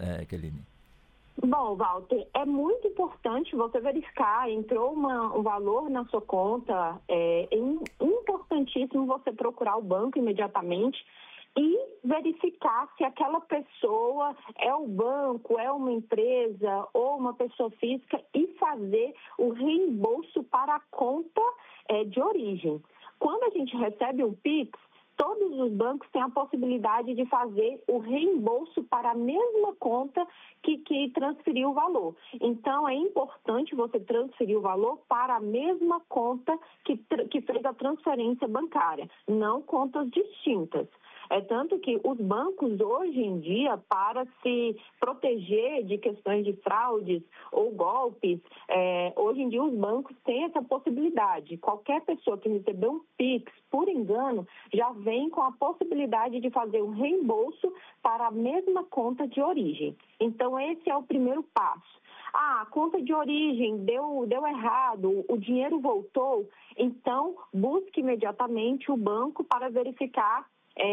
Keline? Bom, Walter, é muito importante você verificar, entrou um valor na sua conta, é importantíssimo você procurar o banco imediatamente e verificar se aquela pessoa é o banco, é uma empresa ou uma pessoa física e fazer o reembolso para a conta de origem. Quando a gente recebe um Pix, todos os bancos têm a possibilidade de fazer o reembolso para a mesma conta que transferiu o valor. Então, é importante você transferir o valor para a mesma conta que fez a transferência bancária, não contas distintas. É tanto que os bancos hoje em dia, para se proteger de questões de fraudes ou golpes, hoje em dia os bancos têm essa possibilidade. Qualquer pessoa que recebeu um Pix, por engano, já vem com a possibilidade de fazer um reembolso para a mesma conta de origem. Então, esse é o primeiro passo. A conta de origem deu errado, o dinheiro voltou, então busque imediatamente o banco para verificar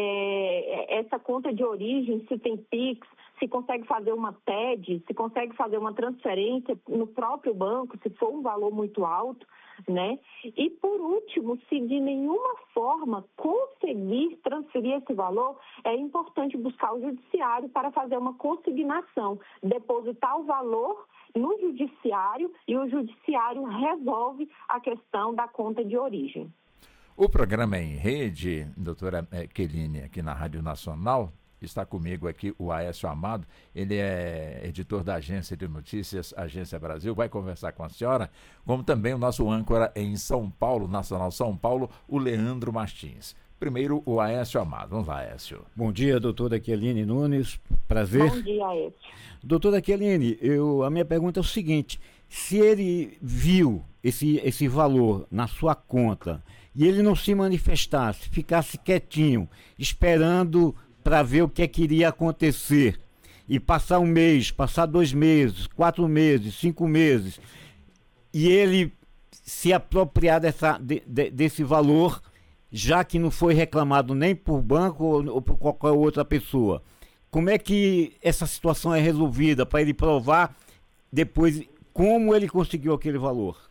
essa conta de origem, se tem Pix, se consegue fazer uma TED, se consegue fazer uma transferência no próprio banco, se for um valor muito alto, né? E por último, se de nenhuma forma conseguir transferir esse valor, é importante buscar o judiciário para fazer uma consignação, depositar o valor no judiciário e o judiciário resolve a questão da conta de origem. O programa é em rede, doutora Keline, aqui na Rádio Nacional. Está comigo aqui o Aécio Amado, ele é editor da Agência de Notícias, Agência Brasil, vai conversar com a senhora, como também o nosso âncora em São Paulo, Nacional São Paulo, o Leandro Martins. Primeiro, o Aécio Amado. Vamos lá, Aécio. Bom dia, doutora Keline Nunes, prazer. Bom dia, Aécio. Doutora Keline, a minha pergunta é o seguinte, se ele viu esse valor na sua conta e ele não se manifestasse, ficasse quietinho, esperando para ver o que iria acontecer, e passar um mês, passar 2 meses, 4 meses, 5 meses, e ele se apropriar desse valor, já que não foi reclamado nem por banco ou por qualquer outra pessoa, como é que essa situação é resolvida para ele provar depois como ele conseguiu aquele valor?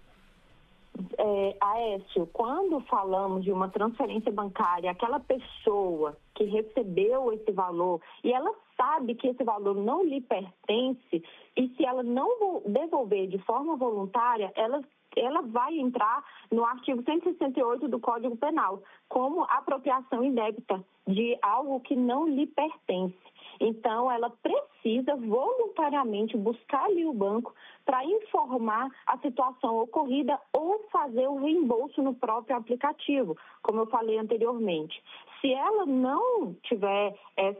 Aécio, quando falamos de uma transferência bancária, aquela pessoa que recebeu esse valor e ela sabe que esse valor não lhe pertence e se ela não devolver de forma voluntária, ela vai entrar no artigo 168 do Código Penal como apropriação indébita de algo que não lhe pertence. Então, ela precisa voluntariamente buscar ali o banco para informar a situação ocorrida ou fazer o reembolso no próprio aplicativo, como eu falei anteriormente. Se ela não tiver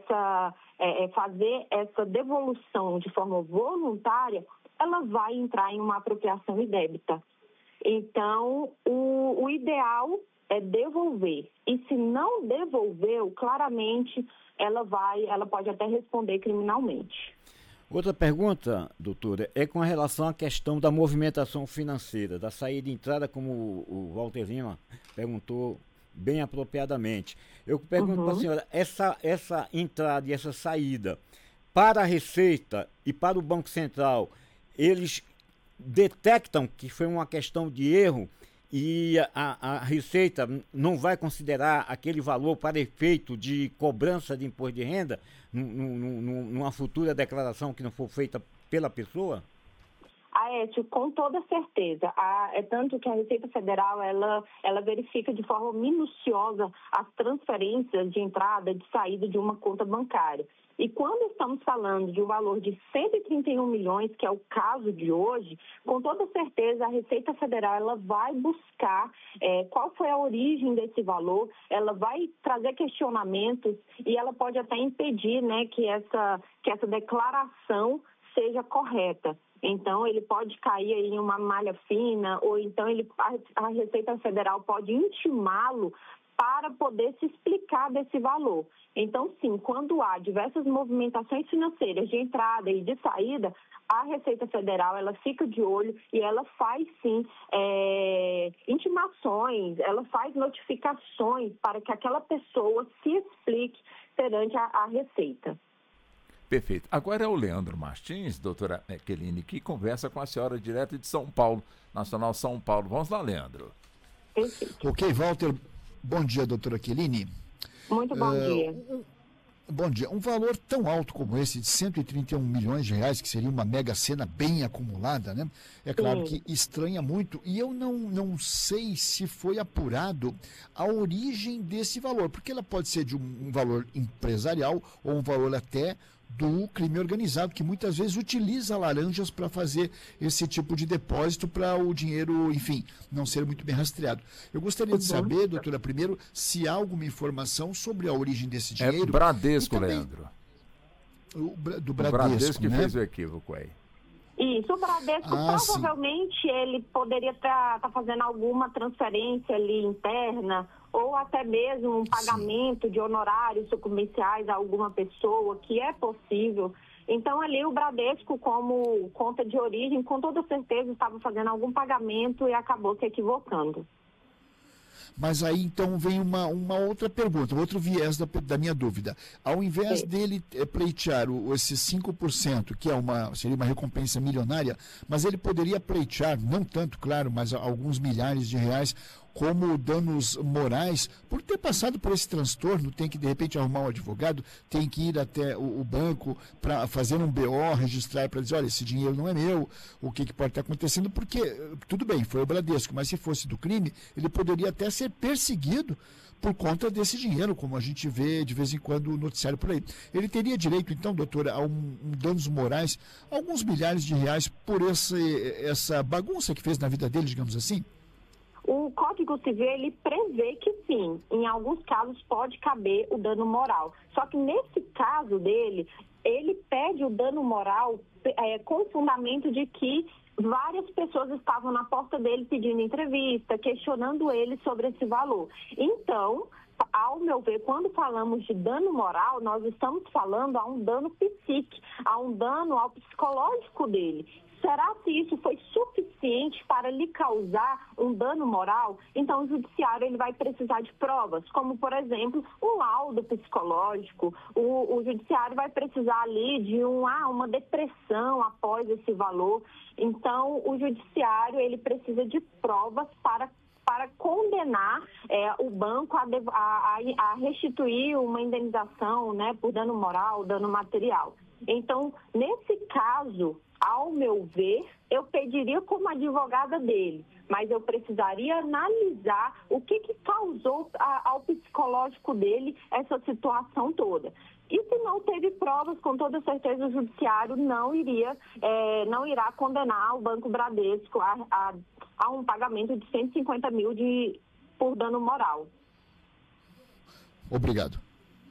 fazer essa devolução de forma voluntária, ela vai entrar em uma apropriação indébita. Então, o ideal é devolver. E se não devolveu, claramente ela pode até responder criminalmente. Outra pergunta, doutora, é com relação à questão da movimentação financeira, da saída e entrada, como o Walter Lima perguntou bem apropriadamente. Eu pergunto para a senhora, essa entrada e essa saída, para a Receita e para o Banco Central, eles detectam que foi uma questão de erro e a Receita não vai considerar aquele valor para efeito de cobrança de imposto de renda numa futura declaração que não for feita pela pessoa? Aécio, com toda certeza. É tanto que a Receita Federal ela verifica de forma minuciosa as transferências de entrada e de saída de uma conta bancária. E quando estamos falando de um valor de 131 milhões, que é o caso de hoje, com toda certeza a Receita Federal ela vai buscar qual foi a origem desse valor, ela vai trazer questionamentos e ela pode até impedir, né, que essa declaração seja correta. Então, ele pode cair aí em uma malha fina, ou então a Receita Federal pode intimá-lo para poder se explicar desse valor. Então, sim, quando há diversas movimentações financeiras de entrada e de saída, a Receita Federal ela fica de olho e ela faz, sim, intimações, ela faz notificações para que aquela pessoa se explique perante a Receita. Perfeito. Agora é o Leandro Martins, doutora Queline, que conversa com a senhora direto de São Paulo, Nacional São Paulo. Vamos lá, Leandro. Ok, Walter. Bom dia, doutora Queline. Muito bom dia. Bom dia. Um valor tão alto como esse, de 131 milhões de reais, que seria uma mega sena bem acumulada, né? É claro que estranha muito. E eu não sei se foi apurado a origem desse valor, porque ela pode ser de um valor empresarial ou um valor até do crime organizado, que muitas vezes utiliza laranjas para fazer esse tipo de depósito para o dinheiro, enfim, não ser muito bem rastreado. Eu gostaria de saber, doutora, primeiro, se há alguma informação sobre a origem desse dinheiro. É Bradesco, também, Leandro. Do Bradesco, o Bradesco que né? fez o equívoco aí. Isso, o Bradesco provavelmente ele poderia estar fazendo alguma transferência ali interna ou até mesmo um pagamento de honorários comerciais a alguma pessoa, que é possível. Então, ali o Bradesco, como conta de origem, com toda certeza estava fazendo algum pagamento e acabou se equivocando. Mas aí então vem uma outra pergunta, outro viés da minha dúvida. Ao invés dele pleitear esses 5%, que seria uma recompensa milionária, mas ele poderia pleitear, não tanto, claro, mas alguns milhares de reais, como danos morais, por ter passado por esse transtorno, tem que de repente arrumar um advogado, tem que ir até o banco para fazer um BO, registrar para dizer, olha, esse dinheiro não é meu, o que pode estar acontecendo, porque, tudo bem, foi o Bradesco, mas se fosse do crime, ele poderia até ser perseguido por conta desse dinheiro, como a gente vê de vez em quando o noticiário por aí. Ele teria direito, então, doutora, a danos morais, alguns milhares de reais por essa bagunça que fez na vida dele, digamos assim? O Código Civil, ele prevê que sim, em alguns casos pode caber o dano moral. Só que nesse caso dele, ele pede o dano moral com o fundamento de que várias pessoas estavam na porta dele pedindo entrevista, questionando ele sobre esse valor. Então, ao meu ver, quando falamos de dano moral, nós estamos falando a um dano psíquico, a um dano ao psicológico dele. Será que isso foi suficiente para lhe causar um dano moral? Então, o judiciário ele vai precisar de provas, como, por exemplo, um laudo psicológico. O judiciário vai precisar ali de uma depressão após esse valor. Então, o judiciário ele precisa de provas para condenar o banco a restituir uma indenização, né, por dano moral, dano material. Então, nesse caso, ao meu ver, eu pediria como advogada dele, mas eu precisaria analisar o que causou ao psicológico dele essa situação toda. E se não teve provas, com toda certeza o judiciário não irá condenar o Banco Bradesco a um pagamento de 150 mil por dano moral. Obrigado.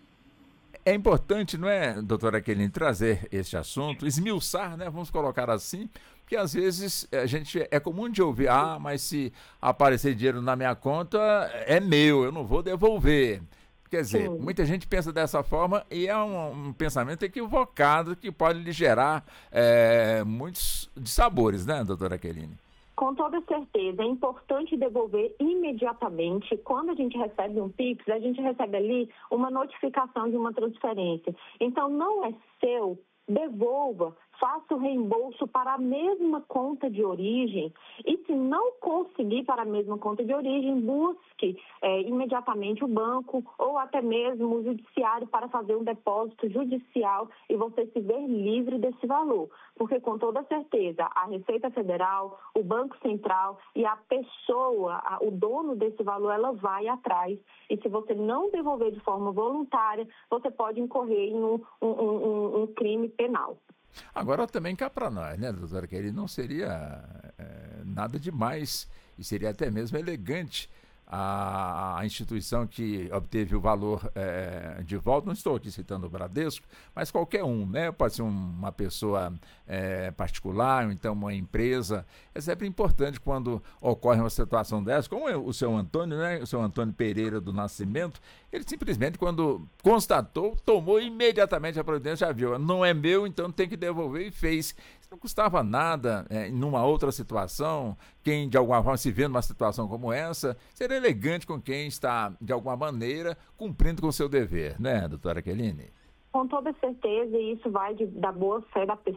É importante, não é, doutora Queline, trazer este assunto, esmiuçar, né? Vamos colocar assim, porque às vezes a gente é comum de ouvir, mas se aparecer dinheiro na minha conta, é meu, eu não vou devolver. Quer dizer, muita gente pensa dessa forma e é um pensamento equivocado que pode lhe gerar muitos dissabores, né, doutora Queline? Com toda certeza, é importante devolver imediatamente. Quando a gente recebe um Pix, a gente recebe ali uma notificação de uma transferência. Então, não é seu, devolva, faça o reembolso para a mesma conta de origem e, se não conseguir para a mesma conta de origem, busque imediatamente o banco ou até mesmo o judiciário para fazer um depósito judicial e você se ver livre desse valor. Porque, com toda certeza, a Receita Federal, o Banco Central e a pessoa, o dono desse valor, ela vai atrás. E se você não devolver de forma voluntária, você pode incorrer em um crime penal. Agora também cá para nós, né, doutora Queline, não seria nada demais e seria até mesmo elegante a instituição que obteve o valor de volta, não estou aqui citando o Bradesco, mas qualquer um, né? Pode ser uma pessoa particular, ou então uma empresa. É sempre importante quando ocorre uma situação dessa, como o seu Antônio, né? O seu Antônio Pereira do Nascimento, ele simplesmente, quando constatou, tomou imediatamente a providência, já viu, não é meu, então tem que devolver, e fez. Não custava nada numa outra situação, quem de alguma forma se vê numa situação como essa, seria elegante com quem está, de alguma maneira, cumprindo com o seu dever, né, doutora Queline? com toda certeza, e isso vai da boa fé da pessoa.